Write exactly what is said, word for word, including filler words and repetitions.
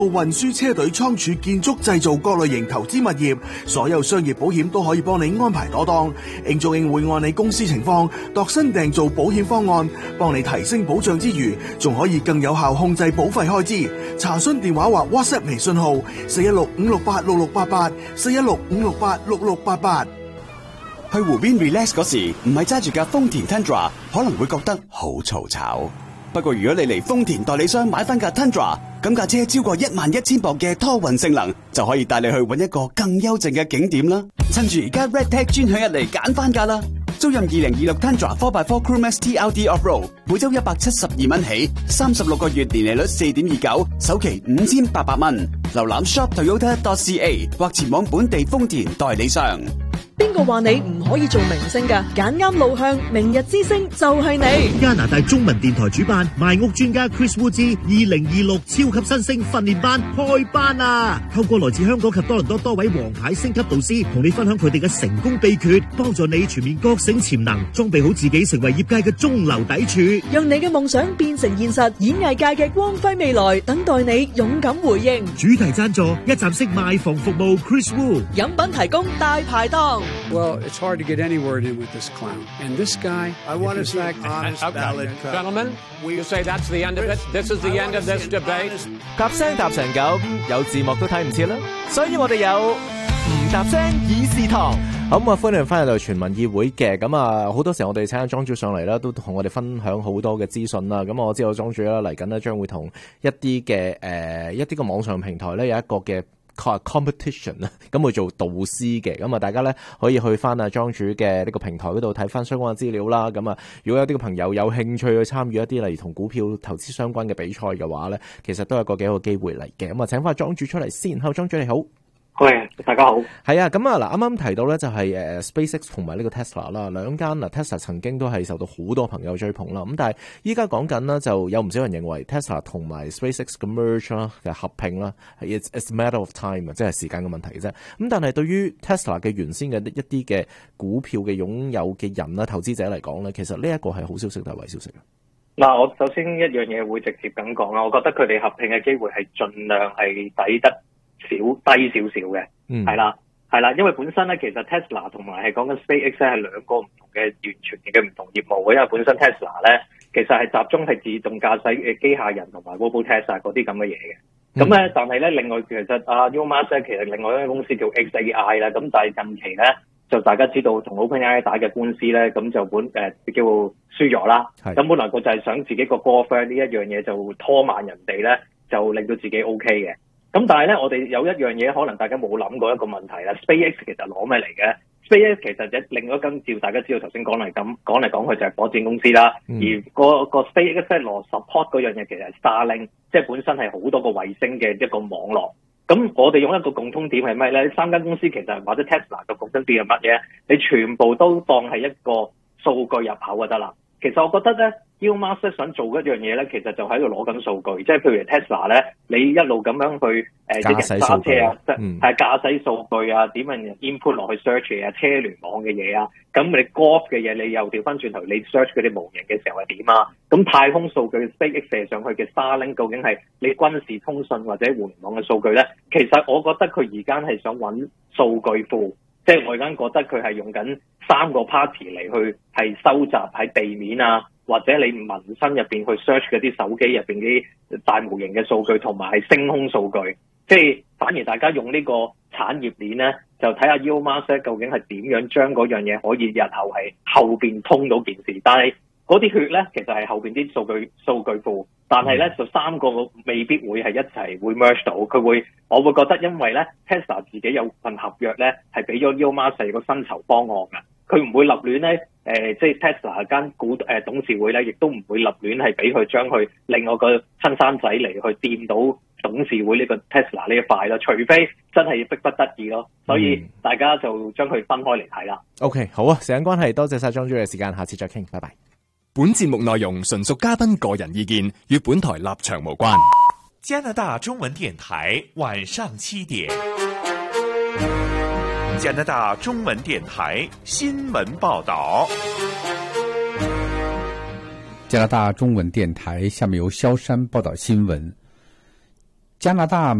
運輸車隊倉儲建築製造各類型投資物業，所有商業保險都可以幫你安排妥當。英中英會按你公司情況度身訂造保險方案，幫你提升保障之餘，仲可以更有效控制保費開支。查詢電話或 WhatsApp 微信號四一六五六八六六八八四一六五六八六六八八。 去湖邊 relax 嗰時，唔係揸住架豐田 Tundra， 可能會覺得好嘈吵。不過如果你嚟豐田代理商買翻架 Tundra， 咁架車超過一萬一千磅嘅拖運性能，就可以帶你去搵一個更幽靜嘅景點啦。趁住而家 Red Tag 專享日嚟揀翻架啦！租任二零二六 Tundra 四 by 四 Crew Max T L D Off-Road， 每周一百七十二蚊起，三十六個月年利率四點二九，首期五千八百蚊。瀏覽 shop toyota dot c a 或前往本地豐田代理商。 邊個話你唔可以做明星㗎？揀啱路向，明日之星就係你。 加拿大中文電台主辦賣屋專家 Chris Wu 之二零二六超級新星訓練班開班啊！透過來自香港及多倫多多位王牌星級導師，同你分享佢哋嘅成功秘訣，幫助你全面覺醒潛能，裝備好自己，成為業界嘅中流砥柱， 讓你嘅夢想變成現實。演藝界嘅光輝未來，等待你勇敢回應。 主題贊助一站式賣房服務 Chris Wu， 飲品提供大排檔。 Well, it's hard to get any word in with this clown. And this guy, I want to say, honest, valid, gentlemen, you say that's the end of it. This is the end of this debate. 搭聲搭成咁，有字幕都睇唔切啦。所以我哋有唔搭聲議事堂。好咁啊，歡迎翻嚟到全民議會嘅。咁啊，好多時候我哋請阿莊主上嚟啦，都同我哋分享好多嘅資訊啦。咁我知道莊主啦嚟緊呢，將會同一啲嘅誒一啲嘅網上平台咧有一個嘅competition 啦，咁去做導師嘅，咁啊大家咧可以去翻啊莊主嘅呢個平台嗰度睇翻相關嘅資料啦。咁啊，如果有啲嘅朋友有興趣去參與一啲例如同股票投資相關嘅比賽嘅話咧，其實都係一個幾好嘅機會嚟嘅。咁啊，請翻莊主出嚟先。好，莊主你好。 喂，大家好。係啊，咁啊嗱，啱啱提到咧就係誒 SpaceX 同埋呢個 Tesla 啦，兩間嗱 Tesla 曾經都係受到好多朋友追捧啦。咁但係依家講緊咧，就有唔少人認為 Tesla 同埋 SpaceX 嘅 merge 啦嘅合併啦 ，it's it's a matter of time 啊，即係時間嘅問題嘅啫。咁但係對於 Tesla 嘅原先嘅一啲嘅股票嘅擁有嘅人啦、投資者嚟講咧，其實呢一個係好消息定係壞消息啊？ 嗱，我首先一樣嘢會直接咁講啦，我覺得佢哋合併嘅機會係盡量係抵得少低少少嘅，嗯，係啦，係啦，因為本身咧其實 Tesla 同埋係講緊 SpaceX 咧係兩個唔同嘅完全嘅唔同業務嘅，因為本身 Tesla 咧其實係集中係自動駕駛嘅機械人同埋 Robotaxi 嗰啲咁嘅嘢嘅，咁、嗯、咧但係咧另外其實阿 Elon Musk 咧其實另外一間公司叫 X A I 啦，咁但係近期咧就大家知道同 OpenAI 打嘅官司咧，咁就本誒、呃、叫輸咗啦，咁本來佢就係想自己個 girlfriend 呢一樣嘢就拖慢人哋咧，就令到自己 OK 嘅。咁但係咧，我哋有一樣嘢可能大家冇諗過一個問題啦。SpaceX 其實攞咩嚟嘅 ？SpaceX 其實一另外一間照大家知道頭先講嚟咁講嚟講去就係火箭公司啦。嗯、而、個個 SpaceX 咧攞 support 嗰樣嘢其實係 Starlink， 即係本身係好多個衛星嘅一個網絡。咁我哋用一個共通點係咩咧？三間公司其實或者 Tesla 嘅共通點係乜嘢？你全部都當係一個數據入口就得啦。其實我覺得咧 Elon Musk 想做一樣嘢咧，其實就喺度攞緊數據，即係譬如 Tesla 咧，你一路咁樣去誒啲人揸車啊，即係係駕駛數據啊，點樣 input 落去 search 嘢啊，車聯網嘅嘢啊，咁你 golf 嘅嘢你又調翻轉頭，你 search 嗰啲模型嘅時候係點啊？咁太空數據 SpaceX 射上去嘅 Starlink 究竟係你軍事通訊或者互聯網嘅數據咧？其實我覺得佢而家係想揾數據庫。即係我而家覺得佢係用緊三個 party 嚟去係收集喺地面啊，或者你民生入邊去 search 嗰啲手機入邊啲大模型嘅數據，同埋係星空數據。即係反而大家用呢個產業鏈咧，就睇下 Elon Musk 究竟係點樣將嗰樣嘢可以日後係後邊通到件事。但係嗰啲血咧，其實係後邊啲數據數據庫，但係咧就三個未必會係一齊會 merge 到，佢會我會覺得因為咧 Tesla 自己有份合約咧係俾咗 Elon Musk 個薪酬方案嘅，佢唔會立亂咧誒，即係 Tesla 間股誒、呃、董事會咧，亦都唔會立亂係俾佢將佢另外個親生仔嚟去掂到董事會呢個 Tesla 呢一塊咯，除非真係逼不得已咯，所以大家就將佢分開嚟睇啦。 OK， 好啊，時間關係，多謝晒莊主嘅時間，下次再傾，拜拜。 本節目內容純屬嘉賓個人意見，與本台立場無關。 加拿大中文電台晚上七點，加拿大中文電台新聞報道。 加拿大中文電台下面由蕭珊報道新聞。 加拿大